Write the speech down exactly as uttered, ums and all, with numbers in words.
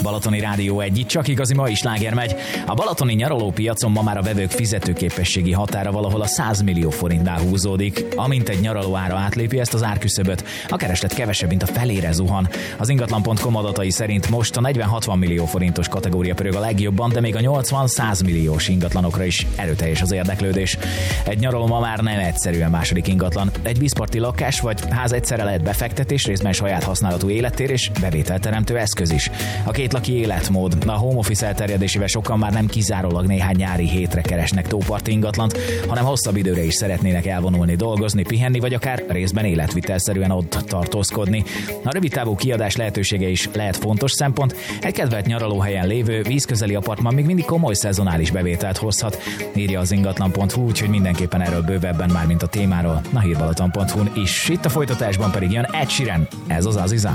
Balatoni Rádió egy, itt csak igazi mai sláger megy. A balatoni nyaralópiacon ma már a vevők fizetőképességi határa valahol a száz millió forintnál húzódik. Amint egy nyaraló ára átlépi ezt az árküszöböt, a kereslet kevesebb, mint a felére zuhan. Az ingatlan pont com adatai szerint most a negyven-hatvan millió forintos kategória pörög a legjobban, de még a nyolcvan-száz milliós ingatlanokra is erőteljes az érdeklődés. Egy nyaraló ma már nem egyszerűen második ingatlan. Egy vízparti lakás vagy ház egyszerre lehet befektetés, részben saját használatú élettér és bevételteremtő eszköz is. A kétlaki életmód. A home office elterjedésével sokan már nem kizárólag néhány nyári hétre keresnek tóparti ingatlant, hanem hosszabb időre is szeretnének elvonulni, dolgozni, pihenni, vagy akár részben életvitelszerűen ott tartózkodni. A rövidtávú kiadás lehetősége is lehet fontos szempont. Egy kedvelt nyaralóhelyen lévő vízközeli apartman még mindig komoly szezonális bevételt hozhat, írja az ingatlan pont hu, úgyhogy mindenképpen erről bővebben már, mint a témáról, a hírbalaton pont hu-n is. Itt a folytatásban pedig jön Ed Sheeran, ez az Aziza.